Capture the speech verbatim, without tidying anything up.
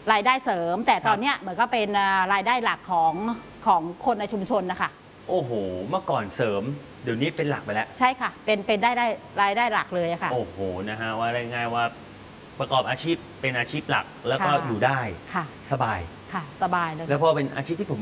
รายได้เสริม แต่ตอนนี้เหมือนก็เป็นรายได้หลักของของคนในชุมชนนะคะโอ้โหเมื่อก่อนเสริมเดี๋ยวนี้เป็นหลักไปแล้วใช่ค่ะเป็นเป็นได้ได้รายได้หลักเลยค่ะโอ้โหนะฮะว่าได้ง่ายว่าประกอบอาชีพเป็นอาชีพหลักแล้วก็อยู่ได้ค่ะสบายค่ะสบายเลยแล้วพอเป็นอาชีพที่ผม